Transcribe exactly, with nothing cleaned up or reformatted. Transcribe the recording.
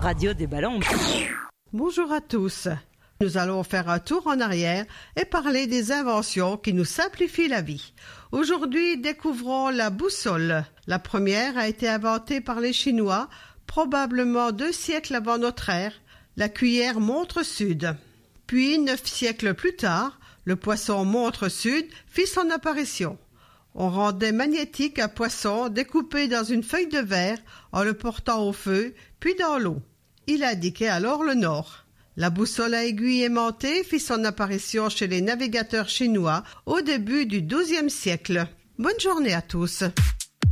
Radio des ballons. Bonjour à tous. Nous allons faire un tour en arrière et parler des inventions qui nous simplifient la vie. Aujourd'hui, découvrons la boussole. La première a été inventée par les Chinois, probablement deux siècles avant notre ère. La cuillère montre sud. Puis, neuf siècles plus tard, le poisson montre sud fit son apparition. On rendait magnétique un poisson découpé dans une feuille de verre en le portant au feu, puis dans l'eau. Il indiquait alors le nord. La boussole à aiguille aimantée fit son apparition chez les navigateurs chinois au début du douzième siècle. Bonne journée à tous.